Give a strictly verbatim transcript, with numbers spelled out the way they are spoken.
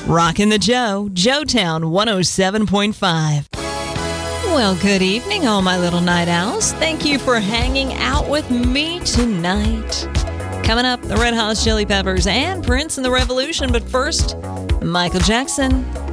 Rockin' the Joe, Joetown one oh seven point five. Well, good evening, all my little night owls. Thank you for hanging out with me tonight. Coming up, the Red Hot Chili Peppers and Prince and the Revolution. But first, Michael Jackson,